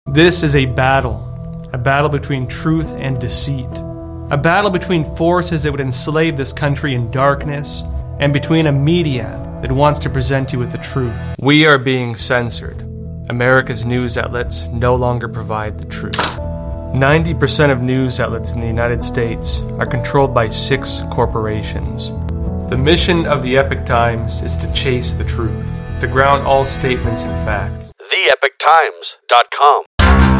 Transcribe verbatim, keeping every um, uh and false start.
This is a battle, a battle between truth and deceit, a battle between forces that would enslave this country in darkness, and between a media that wants to present you with the truth. We are being censored. America's news outlets no longer provide the truth. ninety percent of news outlets in the United States are controlled by six corporations. The mission of the Epoch Times is to chase the truth, to ground all statements in fact. the epoch times dot com